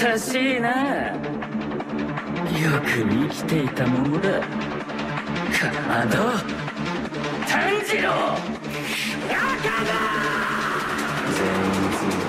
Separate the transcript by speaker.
Speaker 1: 優しいな。よく生きていたものだ。かまど炭治郎。
Speaker 2: 全然